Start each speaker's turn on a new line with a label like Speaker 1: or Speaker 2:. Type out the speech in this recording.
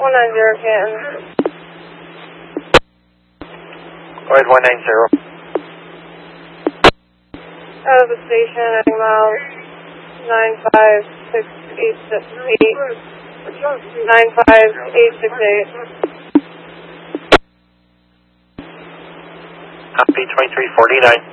Speaker 1: 190 Canton.
Speaker 2: Go ahead, 190.
Speaker 1: Out of the station, heading miles 95668. 95868.
Speaker 2: Copy 2349.